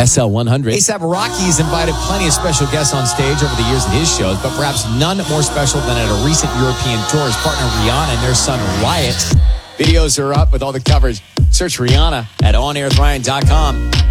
SL100. A$AP Rocky's invited plenty of special guests on stage over the years at his shows, but perhaps none more special than at a recent European tour. His partner Rihanna and their son Wyatt. Videos are up with all the covers. Search Rihanna at onairwithryan.com.